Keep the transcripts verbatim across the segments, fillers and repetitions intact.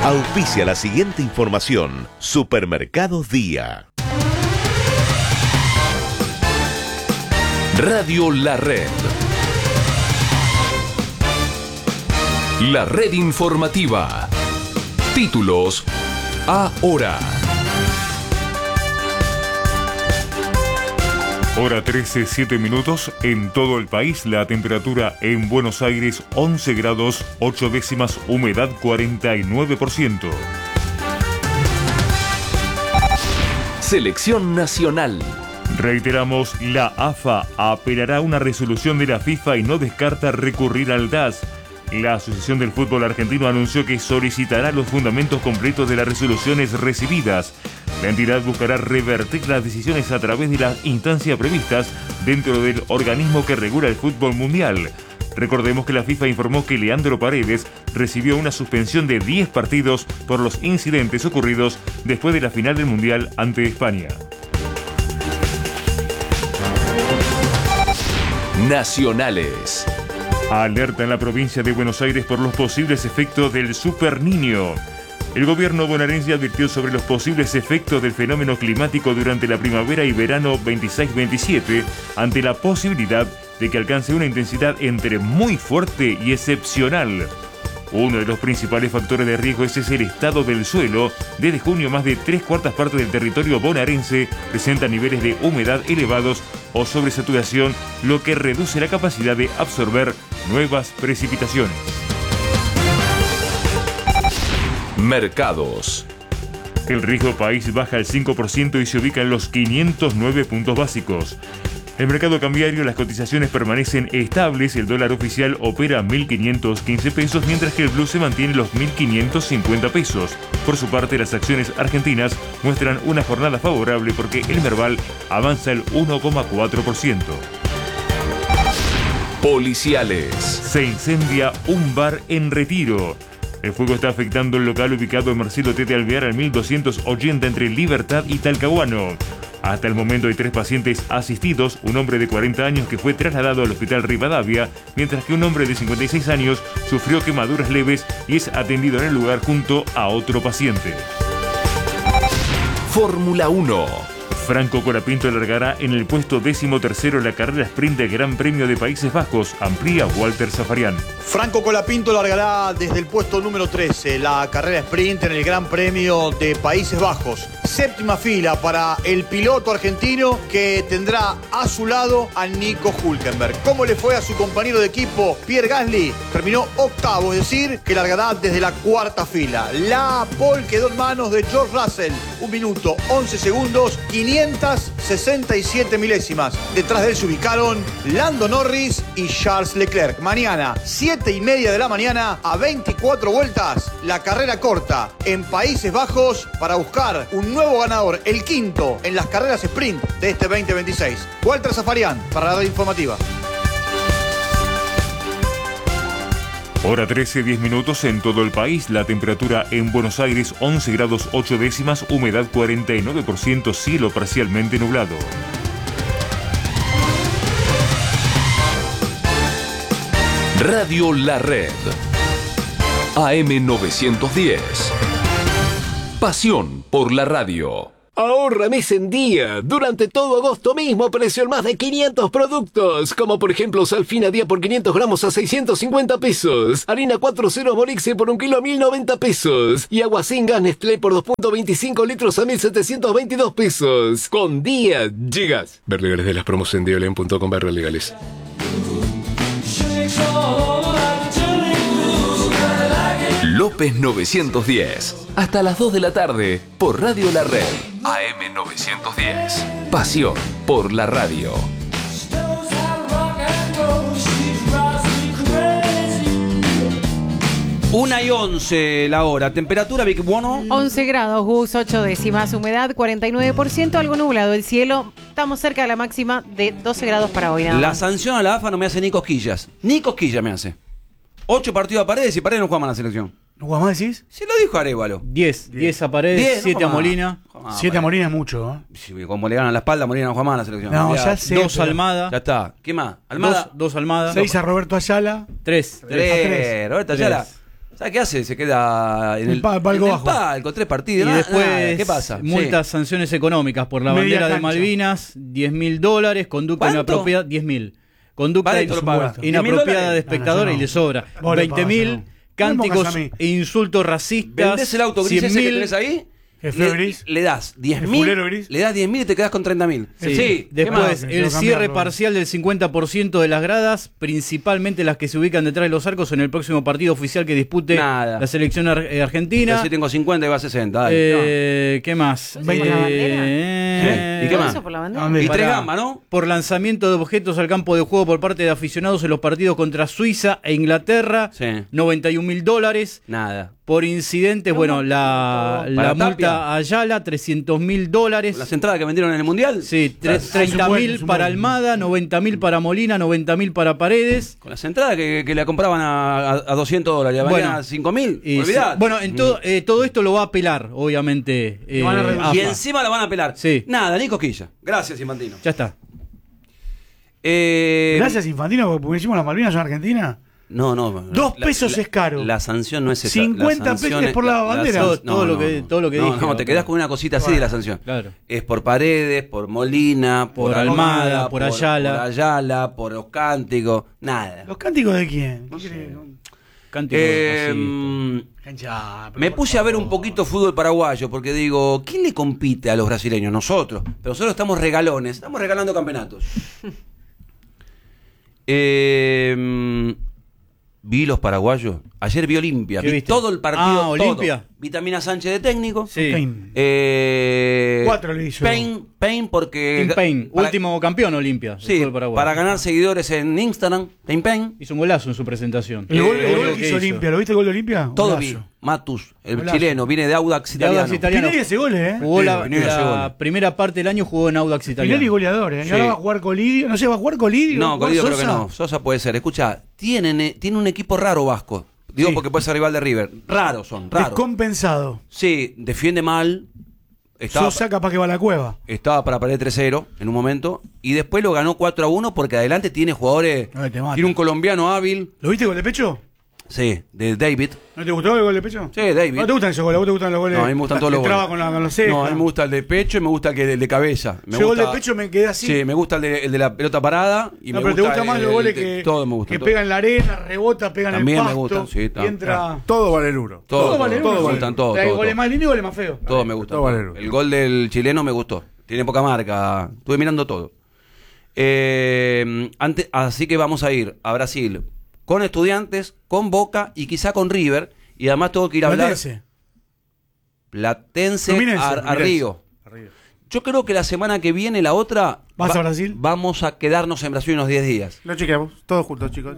Auspicia la siguiente información. Supermercados Día. Radio La Red. La red informativa. Títulos ahora. Hora trece, siete minutos. En todo el país, la temperatura en Buenos Aires once grados, ocho décimas, humedad cuarenta y nueve por ciento. Selección Nacional. Reiteramos, la A F A apelará a una resolución de la FIFA y no descarta recurrir al D A S. La Asociación del Fútbol Argentino anunció que solicitará los fundamentos completos de las resoluciones recibidas. La entidad buscará revertir las decisiones a través de las instancias previstas dentro del organismo que regula el fútbol mundial. Recordemos que la FIFA informó que Leandro Paredes recibió una suspensión de diez partidos por los incidentes ocurridos después de la final del Mundial ante España. Nacionales. Alerta en la provincia de Buenos Aires por los posibles efectos del Super Niño. El gobierno bonaerense advirtió sobre los posibles efectos del fenómeno climático durante la primavera y verano veintiséis veintisiete, ante la posibilidad de que alcance una intensidad entre muy fuerte y excepcional. Uno de los principales factores de riesgo es el estado del suelo. Desde junio, más de tres cuartas partes del territorio bonaerense presenta niveles de humedad elevados o sobresaturación, lo que reduce la capacidad de absorber nuevas precipitaciones. Mercados. El riesgo país baja al cinco por ciento y se ubica en los quinientos nueve puntos básicos. El mercado cambiario, las cotizaciones permanecen estables. El dólar oficial opera a mil quinientos quince pesos, mientras que el blue se mantiene en los mil quinientos cincuenta pesos. Por su parte, las acciones argentinas muestran una jornada favorable porque el Merval avanza el uno coma cuatro por ciento. Policiales. Se incendia un bar en Retiro. El fuego está afectando el local ubicado en Marcelo Tete Alvear al mil doscientos ochenta entre Libertad y Talcahuano. Hasta el momento hay tres pacientes asistidos, un hombre de cuarenta años que fue trasladado al hospital Rivadavia, mientras que un hombre de cincuenta y seis años sufrió quemaduras leves y es atendido en el lugar junto a otro paciente. Fórmula uno. Franco Colapinto largará en el puesto décimo tercero la carrera sprint del Gran Premio de Países Bajos, amplía Walter Zafarian. Franco Colapinto largará desde el puesto número trece la carrera sprint en el Gran Premio de Países Bajos. Séptima fila para el piloto argentino que tendrá a su lado a Nico Hülkenberg. ¿Cómo le fue a su compañero de equipo Pierre Gasly? Terminó octavo, es decir, que largará desde la cuarta fila. La pole quedó en manos de George Russell. Un minuto, once segundos, quinientas sesenta y siete milésimas. Detrás de él se ubicaron Lando Norris y Charles Leclerc. Mañana, siete y media de la mañana, a veinticuatro vueltas, la carrera corta en Países Bajos para buscar un nuevo ganador, el quinto en las carreras sprint de este veinte veintiséis. Walter Zafarian para la red informativa. Hora trece, diez minutos en todo el país. La temperatura en Buenos Aires once grados ocho décimas, humedad cuarenta y nueve por ciento, cielo parcialmente nublado. Radio La Red. A M novecientos diez. Pasión por la radio. Ahorra mes en día. Durante todo agosto mismo precio en más de quinientos productos, como por ejemplo Salfina Día por quinientos gramos a seiscientos cincuenta pesos, harina cuatro ceros Morixe por un kilo a mil noventa pesos y agua sin gas Nestlé por dos punto veinticinco litros a mil setecientos veintidós pesos. Con Día llegas. Ver legales de las promos en diolen punto com barra legales. López novecientos diez. Hasta las dos de la tarde por Radio La Red. A M novecientos diez. Pasión por la radio. Una y once la hora. Temperatura, Vic Buono. once grados, Gus, ocho décimas. Humedad cuarenta y nueve por ciento. Algo nublado el cielo. Estamos cerca de la máxima de doce grados para hoy. Nada La más. sanción a la A F A no me hace ni cosquillas. Ni cosquillas me hace. Ocho partidos a Paredes y Paredes no juega más la selección. ¿No jugás más, decís? Se lo dijo Arévalo. diez. diez a Paredes, siete a Molina. siete a Molina es mucho, ¿eh? Sí, como le ganan la espalda, Molina no juega más la selección. No, ya sé. Dos Almada. Ya está. ¿Qué más? Almada. Dos, dos Almada. seis a Roberto Ayala. Tres. Tres. Roberto Ayala. ¿Sabes qué hace? Se queda en el, el, palco, en el bajo. palco, tres partidos. Y nada, después, nada. ¿Qué pasa? multas, sí. sanciones económicas por la Media bandera cancha. de Malvinas, diez mil dólares, conducta ¿Cuánto? inapropiada, diez mil. Conducta Vale, in- te lo paga. inapropiada de espectador No, no, y no. le sobra. Vos le veinte pagas, mil, no. No me cánticos pongas a mí. e insultos racistas. ¿Vendés el auto gris cien ese que mil. tenés ahí? ¿El Le, gris? le das diez ¿El mil, fulero gris? le das diez mil y te quedás con treinta mil. Sí. Sí. ¿qué más? Después, Tengo el que cierre cambiarlo. parcial del cincuenta por ciento de las gradas, principalmente las que se ubican detrás de los arcos en el próximo partido oficial que dispute Nada. la selección ar- eh, argentina. Si tengo cincuenta y va a sesenta. dale. Eh, ¿Qué más? ¿Por la bandera? Eh, ¿Y qué más? ¿Eso por la bandera? ¿Dónde? Y para- tres gambas, ¿no? Por lanzamiento de objetos al campo de juego por parte de aficionados en los partidos contra Suiza e Inglaterra, Sí. noventa y un mil dólares. Nada. Por incidentes, bueno, la, la Para multa Tapia. a Ayala, trescientos mil dólares. Las entradas que vendieron en el Mundial. Sí, tre- es un treinta buen- mil es un para buen. Almada, noventa mil para Molina, noventa mil para Paredes. Con las entradas que, que le compraban a, a, a doscientos dólares. Bueno, Valían a cinco mil. Y Olvidate. sí. Bueno, en todo, eh, todo esto lo va a apelar, obviamente. eh, van a reducir. AFA. Y encima la van a pelar. Sí. Nada, ni cosquilla. Gracias, Infantino. Ya está. Eh, Gracias, Infantino, porque hicimos las Malvinas en Argentina. No, no. Dos la- pesos la- es caro. La sanción no es esa. cincuenta La sanción pesos por la bandera. san- Todo- todo lo que- todo lo que no, dije, No, ¿no? te quedás con una cosita así de la sanción. Claro. Es por Paredes, por Molina, por, Por Almada, por Ayala. Por Ayala, por los cánticos. Nada. ¿Los cánticos de quién? ¿Qué quiere? Cántico Eh, racista. mm, Cancha, pero me por puse a ver favor. un poquito fútbol paraguayo porque digo, ¿quién le compite a los brasileños? Nosotros. Pero nosotros estamos regalones, estamos regalando campeonatos. eh, mm, vi los paraguayos. Ayer vi Olimpia. ¿Qué Vi viste? todo el partido. Ah, todo. Olimpia. Vitamina Sánchez de técnico. Sí. Pain. Eh, Cuatro le hizo. Pain, Pain porque. Tim Payne, para- último campeón Olimpia. del Sí, fútbol paraguayo. para ganar seguidores en Instagram. Pain, Pain. Hizo un golazo en su presentación. El gol, Eh, el gol lo que que hizo hizo. Olimpia, ¿lo viste el gol de Olimpia? Todo Golazo. vi. Matus, el Golazo. chileno, viene de Audax De Audax italiano. italiano. Pinelli ese gol, ¿eh? Jugó la, Pinelli hace la gol. primera parte del año jugó en Audax Pinelli italiano. goleador, ¿eh? Y ahora Sí. va a jugar Colidio. No sé, ¿va a jugar Colidio? No, ¿Va a jugar Colidio creo que Sosa? no. Sosa puede ser. Escucha, tienen, eh, tiene un equipo raro Vasco. Digo Sí. porque puede ser rival de River. Raros son, raros. Descompensado. Sí, defiende mal. Estaba, Sosa capaz que va a la cueva. estaba para perder tres cero en un momento. Y después lo ganó cuatro a uno porque adelante tiene jugadores. No, te mata. Tiene un colombiano hábil. ¿Lo viste el gol de pecho? Sí, de David. ¿No te gustó el gol de pecho? Sí, David. ¿No te gustan esos goles? ¿A vos te gustan los goles? No, a mí me gustan todos los que traba goles. con, la, con los cejas. No, a mí me gusta el de pecho y me gusta el, que, el de cabeza. Me Ese gol gusta- de pecho me quedé así. Sí, me gusta el de, el de la pelota parada. Y no, me pero te gusta gustan más el- los goles el- que, todo me gusta. que todo. pegan en la arena, rebota, pegan en También el me pasto. gustan, sí, está. y entra... Todo vale el uno. Todo, todo, vale todo, uno. me gustan todos. Hay todo, goles todo. más lindos y goles más feos. Todo me gusta. Todo vale el uno. El gol del chileno me gustó. Tiene poca marca. Estuve mirando todo. Eh, ante- así que vamos a ir a Brasil con Estudiantes, con Boca y quizá con River. Y además tengo que ir a hablar. Platense. Platense Fluminense, a, a Fluminense. Río. Yo creo que la semana que viene, la otra. ¿Vas a Brasil? Vamos a quedarnos en Brasil unos diez días. Lo chequeamos, todos juntos, chicos.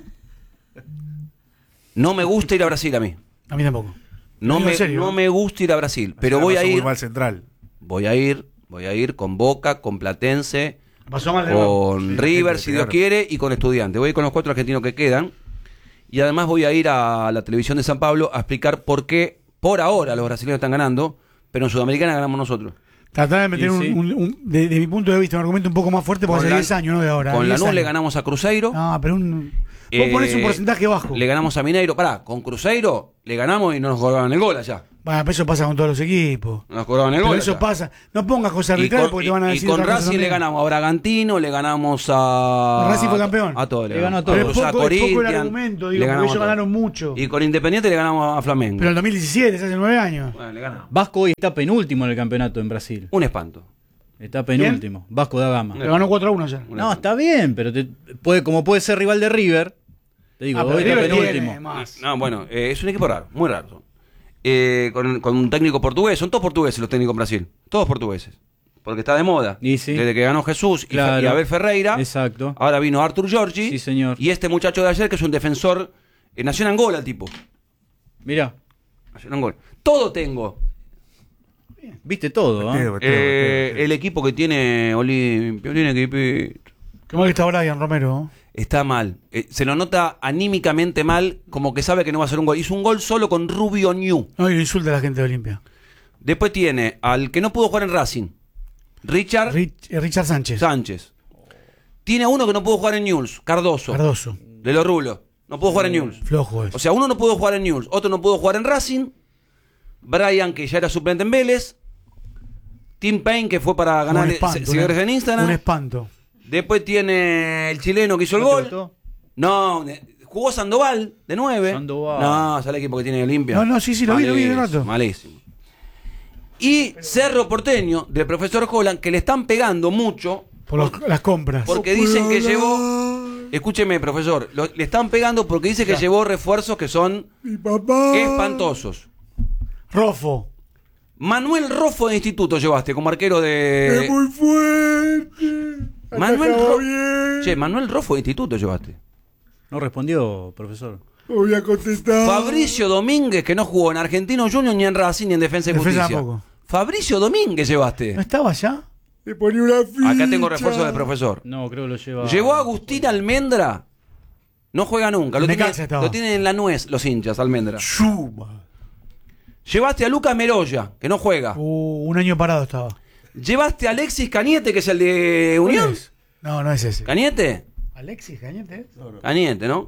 No me gusta ir a Brasil a mí. A mí tampoco. No Digo me, en serio. no me gusta ir a Brasil. Pero voy a Pasó muy ir. mal Central. Voy a ir. Voy a ir con Boca, con Platense, Pasó mal de nuevo. con Sí, la River, gente si le Dios pegaron. quiere, y con Estudiantes. Voy a ir con los cuatro argentinos que quedan. Y además voy a ir a la televisión de San Pablo a explicar por qué, por ahora, los brasileños están ganando, pero en Sudamericana ganamos nosotros. Tratar de meter Y un, sí. un- un- de, de mi punto de vista, un argumento un poco más fuerte porque Con hace la- diez años, no de ahora. Con diez Lanús le años. ganamos a Cruzeiro. No, pero un. Vos Eh, ponés un porcentaje bajo. Le ganamos a Mineiro. Pará, con Cruzeiro le ganamos y no nos cobraban el gol allá. Bueno, pero eso pasa con todos los equipos. No nos cobraban el Pero gol. eso allá. pasa. No pongas cosas Y arbitrarias con, porque te van a y- decir. y con otra cosa Racing le también. ganamos a Bragantino, le ganamos a. Racing fue campeón. A todos. Le ganó a Pero todos. es A poco, es poco el Corinthians, argumento, le digo, porque ganamos ellos a todos. ganaron mucho. Y con Independiente le ganamos a Flamengo. Pero en el dos mil diecisiete, hace nueve años. Bueno, le ganamos. Vasco hoy está penúltimo en el campeonato en Brasil. Un espanto. Está penúltimo. Vasco da Gama. Le ganó cuatro a uno ya. No, está bien, pero te- puede, como puede ser rival de River, te digo, Ah, pero hoy está River tiene penúltimo. más. No, bueno, eh, es un equipo raro, muy raro. Eh, con, con un técnico portugués, son todos portugueses los técnicos en Brasil, todos portugueses, porque está de moda. Y sí. Desde que ganó Jesús y, Claro. y Abel Ferreira, Exacto. ahora vino Artur Giorgi, Sí, señor. y este muchacho de ayer que es un defensor, eh, nació en Angola el tipo, Mirá, nació en Angola. Todo tengo. viste todo, ¿eh? Teo, Teo, Eh, Teo, Teo. el equipo que tiene Olimpia, tiene equipito. Qué mal que está Brian Romero. Está mal. Eh, se lo nota anímicamente mal, como que sabe que no va a hacer un gol. Hizo un gol solo con Rubio Ñu. No, y lo insulta a la gente de Olimpia. Después tiene al que no pudo jugar en Racing, Richard Rich- eh, Richard Sánchez. Sánchez. Tiene a uno que no pudo jugar en Newell's, Cardoso, Cardoso. de los Rulos. No pudo jugar en Newell's. Flojo es. O sea, uno no pudo jugar en Newell's, otro no pudo jugar en Racing. Brian, que ya era suplente en Vélez. Tim Payne, que fue para ganar Un espanto, se- seguidores un- en Instagram. Un espanto. Después tiene el chileno que hizo el ¿No te gol. gustó? No, eh, jugó Sandoval de nueve. Sandoval. No, sale el equipo que tiene Olimpia. No, no, sí, sí, lo vi, lo vi de Malísimo, rato. Malísimo. Y Cerro Porteño, del profesor Holland, que le están pegando mucho. Por los- las compras. Porque dicen que llevó. Escúcheme, profesor. lo- le están pegando porque dice que llevó refuerzos que son espantosos. Rofo. Manuel Rofo de Instituto llevaste como arquero de. Es muy fuerte. Manuel Atajaba Ro- bien. Che, Manuel Rofo de Instituto llevaste. No respondió, profesor. No voy a contestar. Fabricio Domínguez, que no jugó en Argentino Junior ni en Racing ni en Defensa y Defensa Justicia. tampoco. Fabricio Domínguez llevaste. ¿No estaba allá? Le ponía una ficha. Acá tengo refuerzo del profesor. No, creo que lo lleva. Llevó a Agustín Almendra. No juega nunca. Lo, Necaxa tiene- estaba. lo tienen en la nuez los hinchas, Almendra. Chuma. Llevaste a Lucas Meroya, que no juega. Uh, un año parado estaba. Llevaste a Alexis Cañete, que es el de ¿Cuál Unión. es? No, no es ese. ¿Cañete? ¿Alexis Cañete? Cañete, ¿no?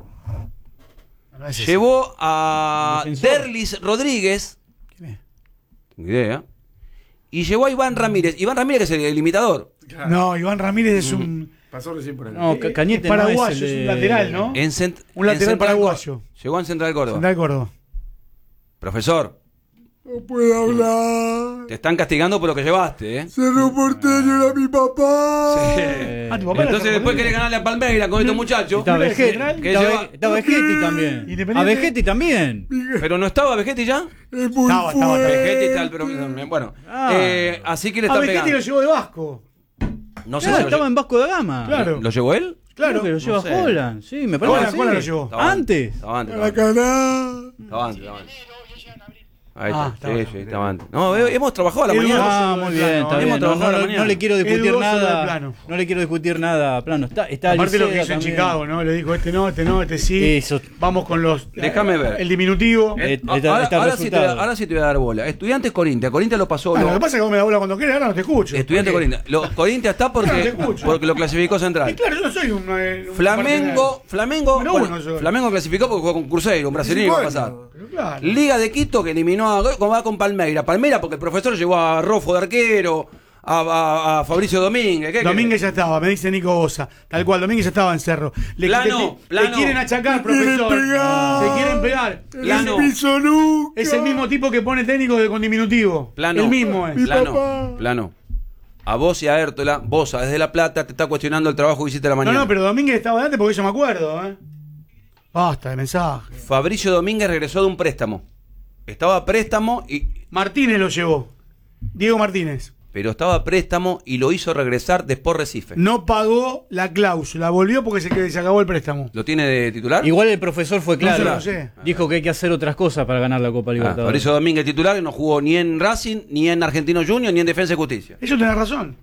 No, no es ese. Llevó a Defensor. Derlis Rodríguez. ¿Quién es? Tengo idea. Y llevó a Iván Ramírez. Iván Ramírez, que es el imitador. No, Iván Ramírez es un, Pasó recién por ahí. No, Ca- Cañete es paraguayo, no es, el es un de- lateral, ¿no? En cent- Un lateral en Central paraguayo. Córdoba. Llegó en Central Córdoba. Central Córdoba. Profesor, No puedo hablar. te están castigando por lo que llevaste, ¿eh? Cerro Porteño era mi papá. Eh, Ah, tu papá era Entonces Cerro después Porteño. querés ganarle a Palmeiras con estos muchachos. Está ¿No era Vegetti, general? ¿Qué está lleva? Ve- está Vegetti también. Independiente. A Vegetti también. Pero no estaba Vegetti ya. Es muy Estaba, estaba, fuerte. Vegetti está el pero bueno. Ah. eh, así que le Ah, están Vegetti pegando. lo llevó de Vasco. No sé Claro, si lo, estaba lle- en Vasco da Gama. Claro. ¿Lo llevó él? Claro. Creo que lo lleva no sé. Holland. Sí, me parece Holland, que sí. Holland lo llevó. Estaba Antes. Estaba antes. Estaba antes. Maracaná. Estaba antes, estaba antes. Ahí Ah, está. estaba Sí, antes. sí, estaba antes. No, he- hemos trabajado a la Edu- mañana. Ah, Dudoso muy del bien, plano, está hemos bien. No, trabajado a la no, mañana. no le quiero Es discutir dudoso del nada. plano. No le quiero discutir nada a plano. Está, está Aparte lo que Licea hizo en también. Chicago, ¿no? Le dijo este no, este no, este sí. Eso. Vamos con los. Déjame ver. El diminutivo. Eh, Ah, está- ahora, está el ahora sí te, voy a- resultado. ahora sí te voy a dar bola. Estudiantes Corintia. Corintia lo pasó. Ah, lo- lo que pasa es que vos me das bola cuando quieras, ahora no te escucho. Estudiantes ¿Por qué? Corintia. Lo, Corintia está Claro, porque, te escucho. porque lo clasificó Y Central. claro, yo no soy un. eh, un Flamengo, Flamengo, Número bueno, uno yo. Flamengo clasificó porque jugó con Cruzeiro, un brasileño iba a pasar. partidario. Pero claro. Liga de Quito que eliminó a, como va con Palmeira. Palmeira porque el profesor llevó a Rofo de arquero, a, a- a Fabricio Domínguez. ¿qué Domínguez querés? ya estaba, me dice Nico Bosa. Tal cual, Domínguez ya estaba en Cerro. Le, Plano, le- le plano. quieren achacar, quieren profesor. pegar. Se quieren pegar. Plano. No piso nunca. Es el mismo tipo que pone técnico de con diminutivo. Plano. El mismo es. Mi Plano, papá. plano. A vos y a Hértola, Bosa desde La Plata te está cuestionando el trabajo que hiciste a la No, mañana. no, pero Domínguez estaba delante porque yo me acuerdo, ¿eh? Basta de mensaje. Fabricio Domínguez regresó de un préstamo. Estaba a préstamo y Martínez lo llevó. Diego Martínez. pero estaba a préstamo y lo hizo regresar de Sport Recife. No pagó la cláusula, volvió porque se, que se acabó el préstamo. ¿Lo tiene de titular? Igual el profesor fue No claro. se lo sé. Dijo que hay que hacer otras cosas para ganar la Copa Ah, Libertadores. Fabricio Domínguez titular, que no jugó ni en Racing, ni en Argentino Junior, ni en Defensa y Justicia. Eso tenés razón.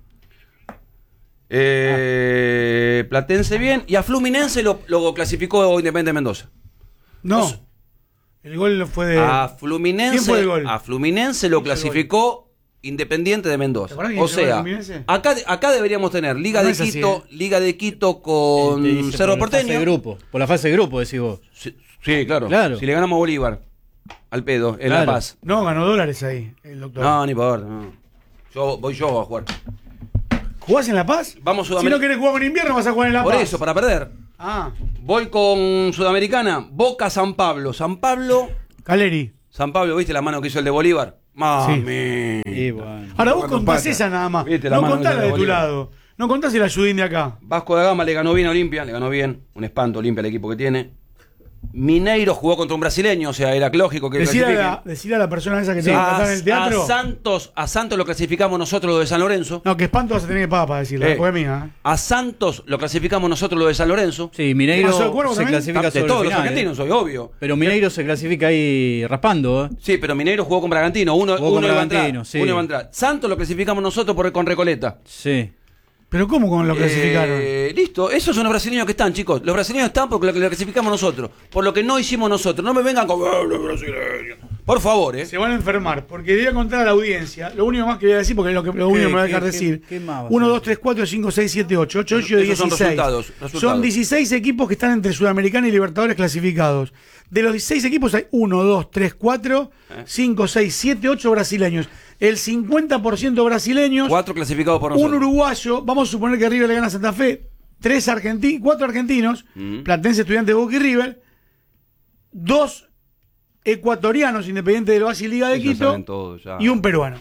Eh, Platense bien. Y a Fluminense lo, lo clasificó Independiente de Mendoza. No. El gol fue de. A Fluminense, ¿Quién fue el gol? a Fluminense lo clasificó Independiente de Mendoza. ¿Te acordás quién O llegó de sea, Fluminense? acá, acá deberíamos tener Liga No de es así, Quito, ¿eh? Liga de Quito con Te dice Cerro por la fase de Porteño. grupo. Por la fase de grupo, decís vos. Sí, sí, claro. Claro. Si le ganamos a Bolívar, al pedo, en Claro. La Paz. No, ganó dólares ahí, el doctor. No, ni por no. Yo voy yo a jugar. ¿Jugás en La Paz? Vamos, Si Sudamérica. no querés jugar con invierno, vas a jugar en La Por Paz. eso, para perder. Ah, Voy con Sudamericana, Boca San Pablo. San Pablo, Caleri. San Pablo, ¿viste la mano que hizo el de Bolívar? Mami. Y bueno. Ahora vos Cuando contás pasa. esa nada más. Viste la No mano contás de la de tu Bolívar. lado. No contás el ayudín de acá. Vasco da Gama le ganó bien a Olimpia, le ganó bien. Un espanto Olimpia el equipo que tiene. Mineiro jugó contra un brasileño, o sea, era lógico que Decirle a, clasifique. la, decirle a la persona esa que Sí. te va a a, cantar en el teatro. a Santos, a Santos lo clasificamos nosotros lo de San Lorenzo. No, que espanto vas a tener que pagar para decirle. Eh. Porque es mía. ¿eh? A Santos lo clasificamos nosotros lo de San Lorenzo. Sí, Mineiro ¿Pasó el cuervo se también? clasifica De sobre todos el los final, argentinos, ¿eh? soy obvio. Pero Mineiro se clasifica ahí raspando, ¿eh? Sí, pero Mineiro jugó con Bragantino. Uno, Jugó con uno iba a entrar. Bragantino, sí. Uno iba a entrar. Santos lo clasificamos nosotros por, con Recoleta. Sí. Pero ¿cómo con lo clasificaron? Eh, listo, esos son los brasileños que están, chicos. Los brasileños están porque lo que lo clasificamos nosotros. Por lo que no hicimos nosotros. No me vengan con "Ah, los brasileños". Por favor, ¿eh? Se van a enfermar, porque voy a contar a la audiencia. Lo único más que voy a decir, porque es lo, que, lo único que me va a dejar qué- decir. qué- qué más vas a uno, decir? dos, tres, cuatro, cinco, seis, siete, ocho. ocho, ocho y Esos son dieciséis. resultados, resultados. Son dieciséis equipos que están entre Sudamericana y Libertadores clasificados. De los dieciséis equipos hay uno, dos, tres, cuatro, cinco, seis, siete, ocho brasileños. El cincuenta por ciento brasileños. Cuatro clasificados por Un nosotros. uruguayo. Vamos a suponer que River le gana a Santa Fe. Tres argentinos, cuatro argentinos. Mm. Platense, Estudiantes, Boca y River. Dos ecuatorianos, Independiente del Valle y Liga de Ellos Quito. saben todo ya. Y un peruano.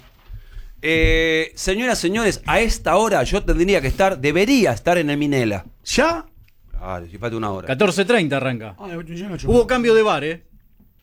Eh, señoras, señores, a esta hora yo tendría que estar, debería estar en el Minela. ¿Ya? Ah, si falta una hora. catorce treinta arranca. Ah, yo no Hubo cambio de bar, ¿eh?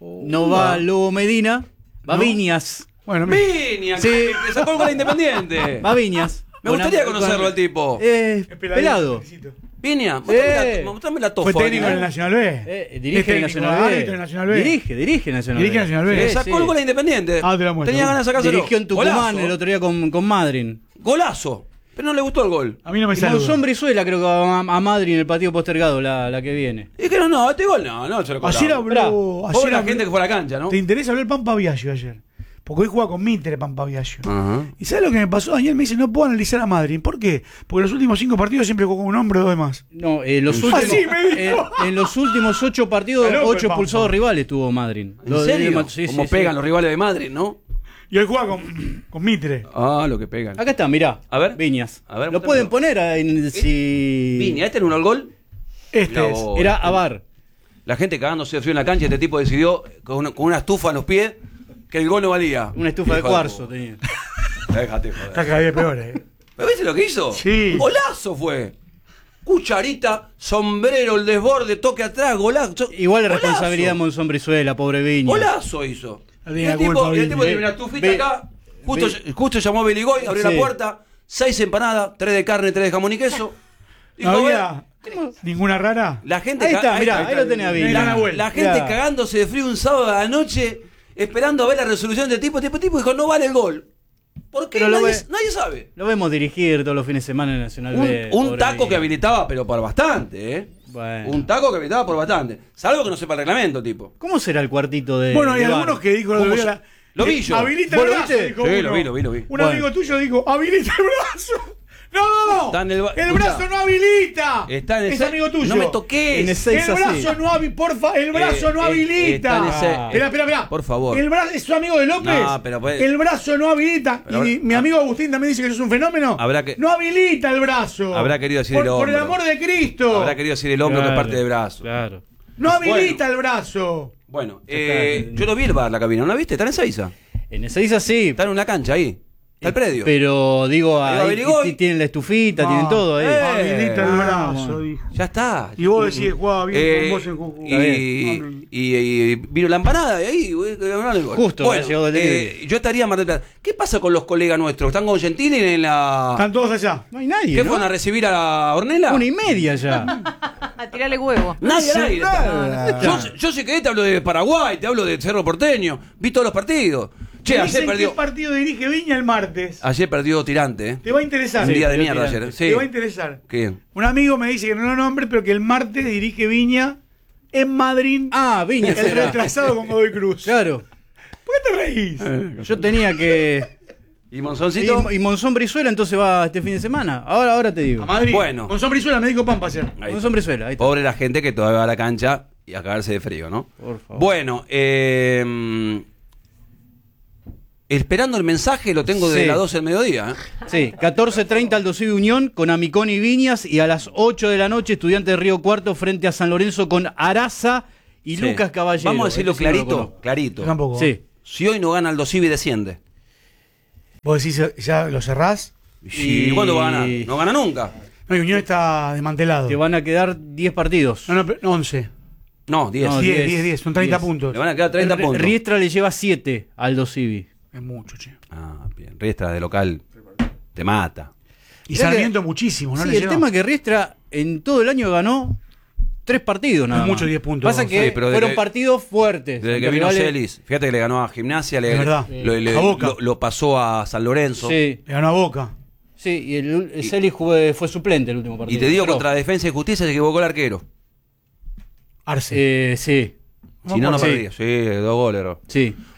No va Lobo Medina, va ¿No? Viñas. Bueno, me- Viña, Sí. que sacó el gol de Independiente. Va Viñas. Me gustaría conocerlo al tipo. Eh, es peladito, pelado. felicito. Viña, mostrame Eh. la, mostrame la Fue tofa. técnico en el Nacional B. Eh, Es dirige el técnico, Nacional B. árbitro del Nacional B. Dirige, dirige Nacional Dirige B. Nacional B. Le Sí, sacó sí. el gol a Independiente. Ah, te la muestro. Tenía ganas de sacárselo. Dirigió en Tucumán Golazo. el otro día con, con Madryn. Golazo. Pero no le gustó el gol. A mí no me Y sale. Monzón Brizuela creo que va a, a Madrid en el partido postergado, la, la que viene. Y que no, no, este gol no, no se lo Ayer cobramos. habló. Pobre Ayer la habló- gente que fue a la cancha, ¿no? ¿Te interesa hablar Pampa Viaggio ayer? Porque hoy juega con Mitre Pampa Viaggio. Ajá. ¿Y sabes lo que me pasó? Daniel me dice, no puedo analizar a Madrid. ¿Por qué? Porque los últimos cinco partidos siempre jugó con un hombre o dos más. No, en los últimos, Así me dijo. en, en los últimos ocho partidos, Está loco el ocho Pampa. expulsados rivales tuvo Madrid. ¿En serio? Sí, Como sí, pegan sí. los rivales de Madrid, ¿no? Y hoy juega con, con Mitre. Ah, lo que pegan. Acá está, mirá. A ver. Viñas. A ver, Lo muéstrame. pueden poner en, si... Viña, ¿este no el gol? Este Mirá es. vos. Era Avar. La gente cagándose de frío en la cancha, este tipo decidió con una, con una estufa en los pies que el gol no valía. Una estufa de Hijo cuarzo puta. tenía. Déjate Está joder. cada día peor, eh. ¿Pero viste lo que hizo? Sí. Golazo fue. Cucharita, sombrero, el desborde, toque atrás, golazo. Igual la Golazo. responsabilidad de Monzón Brizuela, pobre Viñas. Golazo hizo. No Y tenía el tipo, culpa, y el Viña. tipo tiene una Ve- estufita ve- acá. Justo, ve- justo llamó a Beligoy, abrió Sí. la puerta. Seis empanadas, tres de carne, tres de jamón y queso. Dijo, No "Ve, había ninguna rara. La gente Ahí ca- está, mirá, ahí lo tenés a la- Viña. La, la gente Mirá. cagándose de frío un sábado a la noche, esperando a ver la resolución del tipo. Tipo, tipo dijo, no vale el gol. ¿Por qué? Pero lo Nadie, ve- nadie sabe. Lo vemos dirigir todos los fines de semana en Nacional Un, B. un pobre taco Viñas. que habilitaba, pero por bastante, ¿eh? Bueno. Un taco que habilitaba por bastante. Salvo que no sepa el reglamento, tipo. ¿Cómo será el cuartito de Bueno, hay de VAR? algunos que dijo... ¿Cómo Lo, se- lo vi yo. Habilita ¿Vos el lo brazo, viste? dijo Sí, uno. lo vi, lo vi, lo vi. Un Bueno. amigo tuyo dijo, habilita el brazo. No, no, no. Está en el ba- el Escuchá. brazo no habilita. Está en el es se- amigo tuyo. No me toques. En el seis El así. brazo no habilita, porfa, el brazo Eh, no eh, habilita. está en ese- Espera, espera, espera. Por favor. El brazo es su amigo de López. No, pero puede- El brazo no habilita. Pero y habrá- mi amigo Agustín también dice que eso es un fenómeno. Habrá que- No habilita el brazo. Habrá querido decir por, el por el hombro. amor de Cristo. Habrá querido decir el hombro que es Claro, parte del brazo. Claro. No habilita el brazo. Bueno, eh, yo no vi el bar, la cabina, ¿no la viste? Está en Ezeiza. En Ezeiza sí. Está en una cancha ahí. Está el predio. Pero digo, Ahí va ahí Beligoy. t- tienen la estufita, Ah, tienen todo ahí. eh, Habilita el Ah, brazo, bueno. dijo. Ya está. Y vos decís que jugaba bien Eh, con vos en Jujuy. y, Está bien. y- y vino la empanada y ahí güey, ganaron el gol. Justo, bueno, ha llegado el eh, delivery. yo estaría en Mar del Plata. ¿Qué pasa con los colegas nuestros? ¿Están con Gentili en la... Están todos allá. No hay nadie. ¿Qué ¿no? fueron a recibir a Ornella? Una y media ya. A tirarle huevo. Nadie al aire. nada. Yo, yo sé que te hablo de Paraguay, te hablo de Cerro Porteño. Vi todos los partidos. Che, Me ayer dicen perdió. qué partido dirige Viña el martes. Ayer perdió Tirante, ¿eh? Te va a interesar. Un día de perdió mierda Tirante. ayer. Sí. Te va a interesar. ¿Qué? Un amigo me dice que no lo nombre, pero que el martes dirige Viña en Madrid. Ah, Viña el será. retrasado con Godoy Cruz. Claro. ¿Por qué te reís? Yo tenía que. ¿Y Monzoncito? Y, y Monzón Brizuela entonces va este fin de semana. Ahora, ahora te digo. A Madrid. Bueno. Con Sombrizuela me dijo Pampa ayer. Ahí está. Monzón Brizuela, ahí está. Pobre la gente que todavía va a la cancha y a cagarse de frío, ¿no? Por favor. Bueno, eh, esperando el mensaje lo tengo desde Sí. las doce del mediodía. ¿eh? Sí, catorce treinta Aldo Civi Unión con Amiconi y Viñas y a las ocho de la noche Estudiante de Río Cuarto frente a San Lorenzo con Araza y Sí. Lucas Caballero. Vamos a decirlo Este sí no lo clarito, conozco. clarito. Yo tampoco. Sí. Si hoy no gana Aldo Civi, desciende. ¿Vos decís ya lo cerrás? ¿Y Y- cuándo va a ganar? No gana nunca. No, y Unión está desmantelado. Te van a quedar diez partidos. No, no, pero- no, once. No, diez. No, diez, diez. diez, diez. Son treinta diez. puntos. Le van a quedar treinta R- puntos. Riestra le lleva siete a Aldo Civi. Es mucho, che. Ah, bien. Riestra de local te mata. Y Mirá Sarmiento que- muchísimo, ¿no? Sí, le el lleva? tema es que Riestra en todo el año ganó tres partidos nada Es más. mucho diez puntos. Pasa que Sí, pero desde fueron que- partidos fuertes. Desde que Ante vino rivales- Celis, fíjate que le ganó a Gimnasia, le, Es verdad. lo, le- A Boca. lo- lo pasó a San Lorenzo. Sí, Le ganó a Boca. sí, y el, el Celis fue, fue suplente el último Y partido. te digo, Pero- contra Defensa y Justicia se equivocó el arquero. Arce. Eh, sí, Si no, no Sí. perdía. Sí, dos goles. bro. sí.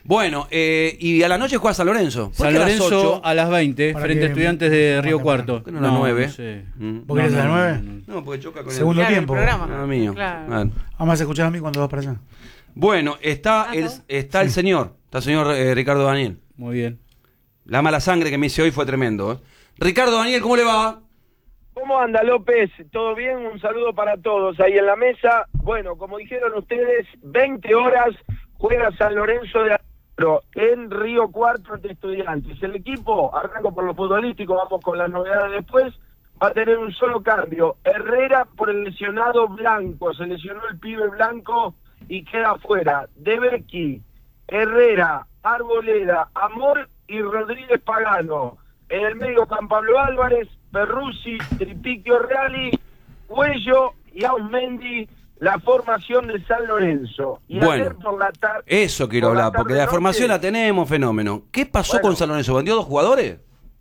Bueno, eh, y a la noche juega San Lorenzo. ¿Por San qué a las Lorenzo ocho? a las veinte, ¿Para frente a qué? Estudiantes de No, Río no, Cuarto. ¿Por qué no a las nueve? No sé. Mm. ¿Vos querés a las nueve? No, porque choca con Segundo Claro, el tiempo. programa. el... Ah, mío. Claro. Bueno. Vamos a escuchar a mí cuando vas para allá. Bueno, está Ah, el, ¿no? está el señor, está el señor eh, Ricardo Daniel. Muy bien. La mala sangre que me hice hoy fue tremendo. ¿eh? Ricardo Daniel, ¿cómo le va? ¿Cómo anda, López? ¿Todo bien? Un saludo para todos ahí en la mesa. Bueno, como dijeron ustedes, veinte horas juega San Lorenzo de Almagro en Río Cuarto ante Estudiantes. El equipo, arranco por lo futbolístico, vamos con las novedades después, va a tener un solo cambio. Herrera por el lesionado Blanco, se lesionó el pibe Blanco y queda afuera. Debecky, Herrera, Arboleda, Amor y Rodríguez Pagano. En el medio Juan Pablo Álvarez, Perruzzi, Tripiquio Reali, Cuello y Ausmendi, la formación de San Lorenzo. Y Bueno, ayer por la tarde, Eso quiero por la hablar, porque la tarde-noche, formación la tenemos, fenómeno. ¿Qué pasó Bueno. con San Lorenzo? ¿Vendió dos jugadores?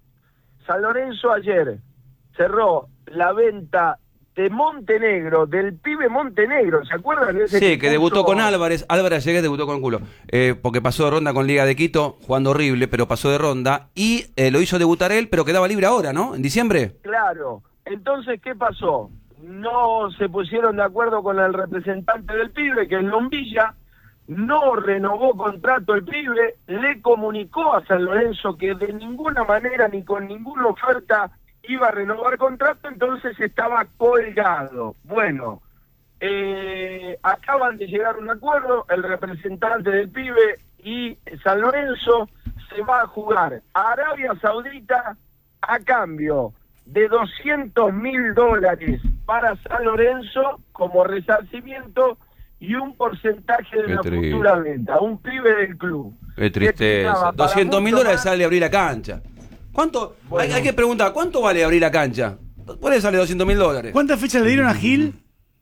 San Lorenzo ayer cerró la venta de Montenegro, del pibe Montenegro, ¿se acuerdan de ese Sí, que puso- debutó con Álvarez. Álvarez llegué, debutó con culo. Eh, porque pasó de ronda con Liga de Quito, jugando horrible, pero pasó de ronda. Y eh, lo hizo debutar él, pero quedaba libre ahora, ¿no? ¿En diciembre? Claro. Entonces, ¿qué pasó? No se pusieron de acuerdo con el representante del pibe, que es Lombilla, no renovó contrato el pibe, le comunicó a San Lorenzo que de ninguna manera ni con ninguna oferta iba a renovar contrato, entonces estaba colgado. Bueno, eh, acaban de llegar a un acuerdo, el representante del pibe y San Lorenzo se va a jugar a Arabia Saudita a cambio de doscientos mil dólares para San Lorenzo como resarcimiento y un porcentaje de Qué la triste. futura venta, un pibe del club. Qué Que tristeza. estaba para doscientos mil mucho dólares más. sale abrir la cancha. ¿Cuánto? Bueno. Hay, hay que preguntar, ¿cuánto vale abrir la cancha? ¿Por qué sale doscientos mil dólares? ¿Cuántas fechas le dieron a Gil?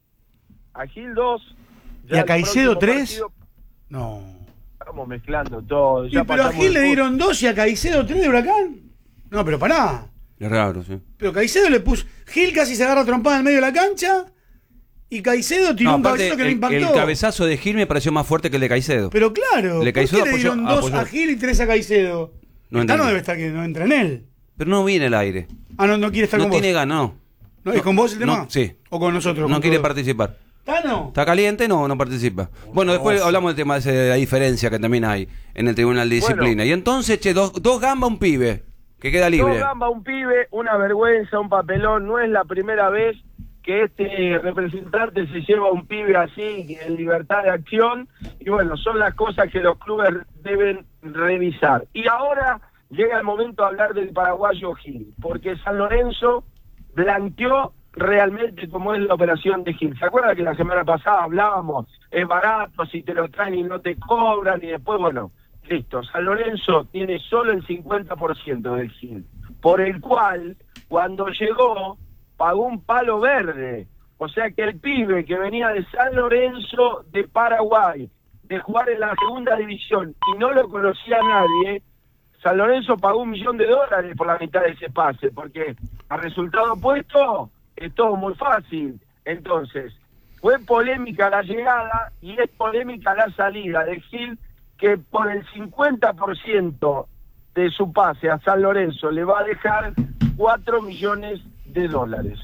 A Gil dos. ¿Y a Caicedo tres? partido- No. Estamos mezclando todo. Y ya pero a pasamos Gil de le fútbol. dieron dos y a Caicedo tres de Huracán. No, pero pará. Es raro, sí. Pero Caicedo le puso. Gil casi se agarra trompada en medio de la cancha. Y Caicedo tiró No, un aparte, cabezazo que le el, impactó. el cabezazo de Gil me pareció más fuerte que el de Caicedo. Pero claro, Le ¿por Caicedo qué le apoyó- dieron dos apoyó. a Gil y tres a Caicedo? No Esta no entendí. debe estar que no entra en él. Pero no viene el aire. Ah, no, no quiere estar No con tiene vos. ganas, no. ¿No es con vos el tema? No, sí. ¿O con nosotros? No con quiere todos? participar. ¿Tano? ¿Está caliente? No, no participa. Bueno, después hablamos del tema ese de la diferencia que también hay en el Tribunal de Disciplina. Bueno. Y entonces, che, dos, dos gambas, un pibe, que queda libre. Dos gambas, un pibe, una vergüenza, un papelón. No es la primera vez que este representante se lleva a un pibe así, en libertad de acción. Y bueno, son las cosas que los clubes deben revisar. Y ahora llega el momento de hablar del paraguayo Gil, porque San Lorenzo blanqueó realmente cómo es la operación de Gil. ¿Se acuerdan que la semana pasada hablábamos? Es barato, si te lo traen y no te cobran, y después, bueno, listo. San Lorenzo tiene solo el cincuenta por ciento del Gil, por el cual, cuando llegó, pagó un palo verde. O sea que el pibe que venía de San Lorenzo de Paraguay, de jugar en la segunda división, y no lo conocía nadie, San Lorenzo pagó un millón de dólares por la mitad de ese pase, porque a resultado opuesto es todo muy fácil. Entonces, fue polémica la llegada y es polémica la salida de Gil, que por el cincuenta por ciento de su pase a San Lorenzo le va a dejar cuatro millones de dólares.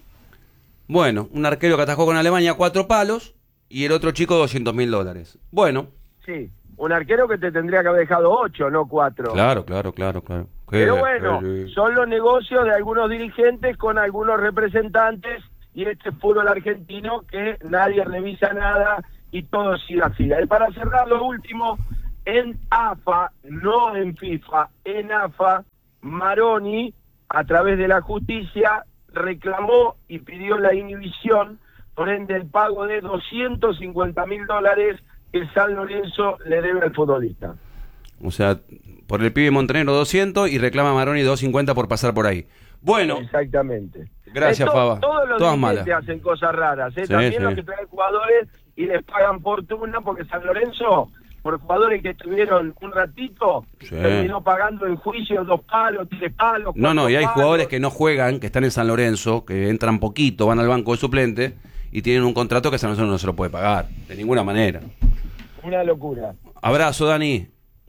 Bueno, un arquero que atajó con Alemania cuatro palos y el otro chico doscientos mil dólares. Bueno, Sí, un arquero que te tendría que haber dejado ocho, no cuatro. claro, claro, claro, claro. Qué- Pero bueno, qué- son los negocios de algunos dirigentes con algunos representantes y este fútbol argentino que nadie revisa nada y todo sigue así. Y para cerrar lo último, en A F A, no en FIFA, en A F A, Maroni, a través de la justicia, reclamó y pidió la inhibición, por ende el pago de doscientos cincuenta mil dólares que San Lorenzo le debe al futbolista. O sea, por el pibe Montenegro doscientos y reclama Maroni doscientos cincuenta por pasar por ahí. Bueno, Exactamente. Gracias, Eh, to- Faba. Todos los Todas dirigentes malas. hacen cosas raras, ¿eh? Sí, También sí. los que traen jugadores y les pagan fortuna, porque San Lorenzo, por jugadores que estuvieron un ratito, Sí. terminó pagando en juicio dos palos, tres palos. no, no, cuatro y hay palos. jugadores que no juegan, que están en San Lorenzo, que entran poquito, van al banco de suplente y tienen un contrato que San Lorenzo no se lo puede pagar, de ninguna manera. Una locura. Abrazo, Dani.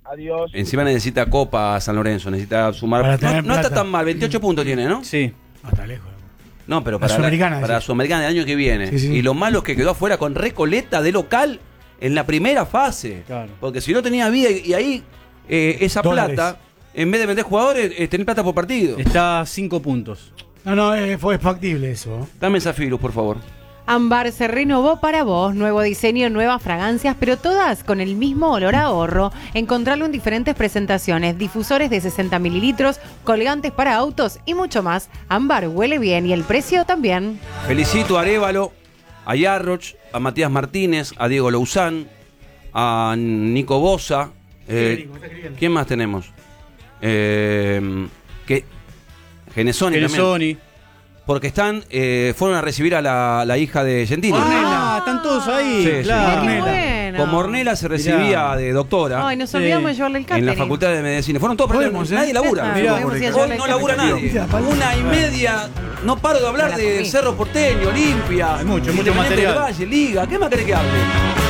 Adiós. Encima necesita Copa San Lorenzo, necesita sumar. Para No, tener no está plata. tan mal, veintiocho puntos tiene, ¿no? Sí. No, está lejos. No, pero La para la Sudamericana, para la sí. Sudamericana del año que viene. Sí, sí. Y lo malo es que quedó afuera con Recoleta de local en la primera fase. Claro. Porque si no tenía vida y, y ahí eh, esa Dólares. plata, en vez de vender jugadores, eh, tener plata por partido. Está a cinco puntos. No, no, eh, fue factible eso. Dame esa Filus, por favor. Ámbar se renovó para vos, nuevo diseño, nuevas fragancias, pero todas con el mismo olor a ahorro. Encontralo en diferentes presentaciones, difusores de sesenta mililitros, colgantes para autos y mucho más. Ámbar huele bien y el precio también. Felicito a Arévalo, a Yarroch, a Matías Martínez, a Diego Louzán, a Nico Bosa. Eh, ¿Quién más tenemos? Eh, que Genesoni también. Genesoni. Porque están, eh, fueron a recibir a la, la hija de Gentili. Ah, están todos ahí. Sí, sí. claro. Mirá qué bueno. Con Mornela se recibía Mirá. de doctora Ay, nos Sí. olvidamos de llevarle el en catering. la Facultad de Medicina. Fueron todos, pero Podemos, ¿eh? nadie labura. Ah, Mirá. podemos ir a Hoy llevarle no el labura catering. nadie. Una y media, no paro de hablar La de comí. Cerro Porteño, Olimpia, Hay mucho, mucho Independiente material. del Valle, Liga. ¿Qué más querés que hable?